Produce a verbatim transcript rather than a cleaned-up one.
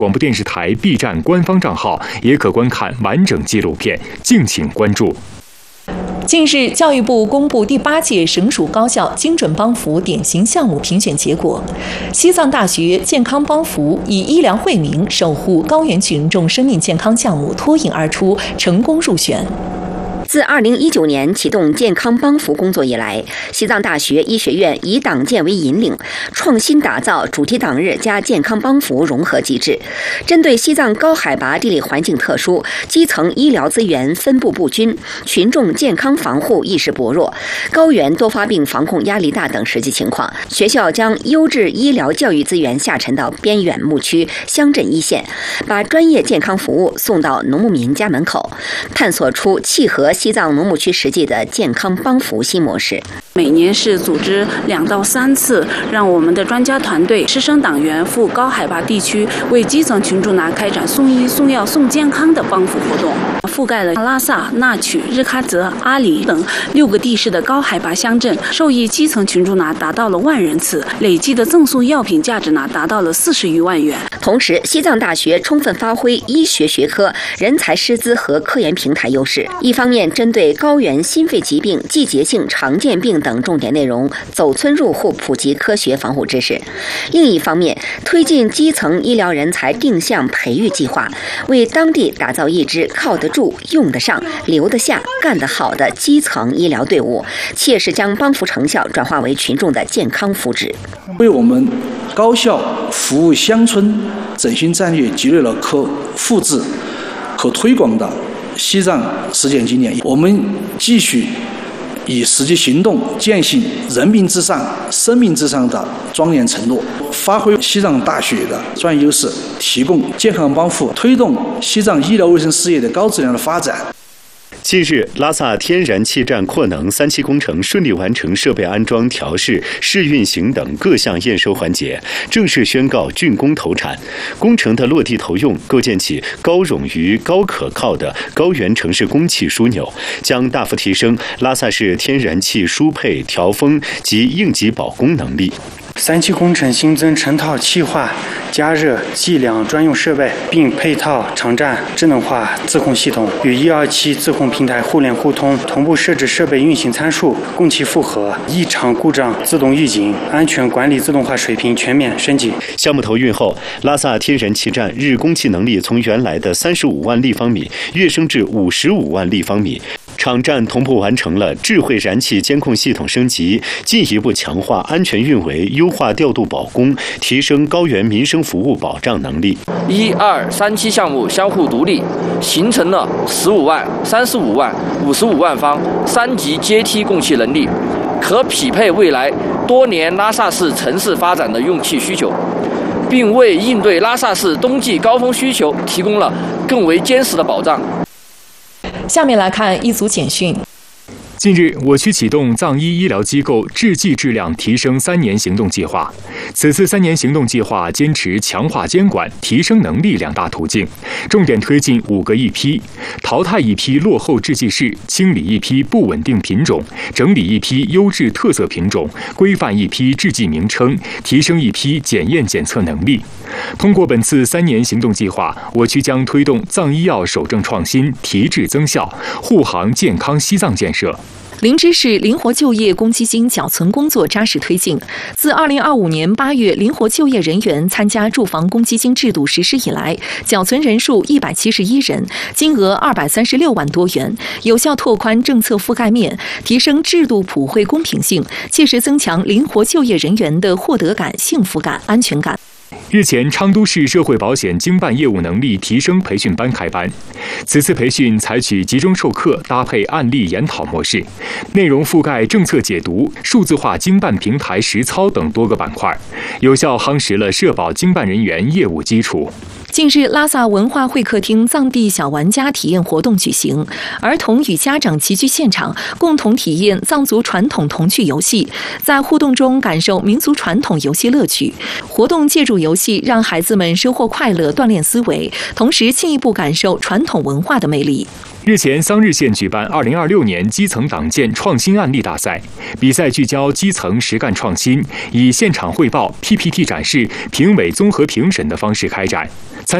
广播电视台 B 站官方账号也可观看完整纪录片，敬请关注。 近日，教育部公布第八届省属高校精准帮扶典型项目评选结果，西藏大学健康帮扶以医疗惠民、守护高原群众生命健康项目脱颖而出，成功入选。 自二零一九年启动健康帮扶工作以来，西藏大学医学院以党建为引领，创新打造主题党日加健康帮扶融合机制。针对西藏高海拔地理环境特殊、基层医疗资源分布不均、群众健康防护意识薄弱、高原多发病防控压力大等实际情况，学校将优质医疗教育资源下沉到边远牧区、乡镇一线，把专业健康服务送到农牧民家门口，探索出契合西藏农牧区实际的健康帮扶新模式。 每年是组织两到三次，让我们的专家团队、师生党员赴高海拔地区，为基层群众呢开展送医、送药、送健康的帮扶活动，覆盖了拉萨、纳曲、日喀则、阿里等六个地市的高海拔乡镇，受益基层群众呢达到了万人次，累计的赠送药品价值呢达到了四十余万元。 同时，西藏大学充分发挥医学学科、人才师资和科研平台优势，一方面针对高原心肺疾病、季节性常见病等重点内容，走村入户普及科学防护知识；另一方面，推进基层医疗人才定向培育计划，为当地打造一支靠得住、用得上、留得下、干得好的基层医疗队伍，切实将帮扶成效转化为群众的健康福祉， 为我们高校服务乡村振兴战略积累了可复制、可推广的西藏实践经验。我们继续以实际行动践行人民至上、生命至上的庄严承诺，发挥西藏大学的专业优势，提供健康帮扶，推动西藏医疗卫生事业的高质量的发展。 近日，拉萨天然气站扩能三期工程顺利完成设备安装、调试、试运行等各项验收环节，正式宣告竣工投产。工程的落地投用，构建起高冗余、高可靠的高原城市供气枢纽，将大幅提升拉萨市天然气输配、调峰及应急保供能力。 三期工程新增成套气化、加热、计量专用设备，并配套场站智能化自控系统，与一二七自控平台互联互通，同步设置设备运行参数、供气负荷、异常故障自动预警、安全管理自动化水平全面升级。 项目投运后，拉萨天然气站日供气能力从原来的三十五万立方米跃升至五十五万立方米。场站同步完成了智慧燃气监控系统升级，进一步强化安全运维、优化调度保供，提升高原民生服务保障能力。 一二三期项目相互独立，形成了十五万、三十五万、五十五万方三级阶梯供气能力，可匹配未来多年拉萨市城市发展的用气需求，并为应对拉萨市冬季高峰需求提供了更为坚实的保障。 下面来看一组简讯。 近日，我区启动藏医医疗机构制剂质量提升三年行动计划。此次三年行动计划坚持强化监管、提升能力两大途径，重点推进五个一批：淘汰一批落后制剂室，清理一批不稳定品种，整理一批优质特色品种，规范一批制剂名称，提升一批检验检测能力。通过本次三年行动计划，我区将推动藏医药守正创新、提质增效，护航健康西藏建设。 林芝市灵活就业公积金缴存工作扎实推进。自二零二五年八月灵活就业人员参加住房公积金制度实施以来，缴存人数一百七十一人，金额二百三十六万多元，有效拓宽政策覆盖面，提升制度普惠公平性，切实增强灵活就业人员的获得感、幸福感、安全感。 日前，昌都市社会保险经办业务能力提升培训班开班。此次培训采取集中授课搭配案例研讨模式，内容覆盖政策解读、数字化经办平台实操等多个板块，有效夯实了社保经办人员业务基础。 近日，拉萨文化会客厅藏地小玩家体验活动举行，儿童与家长齐聚现场，共同体验藏族传统童趣游戏，在互动中感受民族传统游戏乐趣。活动借助游戏让孩子们收获快乐、锻炼思维，同时进一步感受传统文化的魅力。 日前，桑日县举办二零二六年基层党建创新案例大赛，比赛聚焦基层实干创新，以现场汇报、P P T 展示、评委综合评审的方式开展。